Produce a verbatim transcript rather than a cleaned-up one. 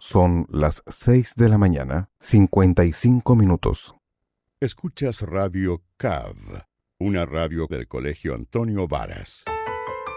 Son las seis de la mañana, cincuenta y cinco minutos. Escuchas Radio C A V, una radio del Colegio Antonio Varas.